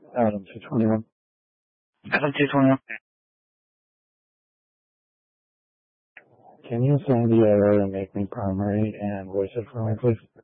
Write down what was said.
Adam 221. Adam 221. Can you assign the error and make me primary and voice it for me, please?